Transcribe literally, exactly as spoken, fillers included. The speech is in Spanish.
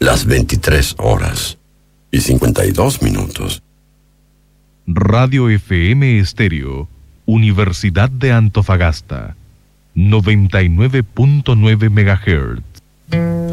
las veintitrés horas y cincuenta y dos minutos. Radio F M Estéreo, Universidad de Antofagasta, noventa y nueve punto nueve megahertz.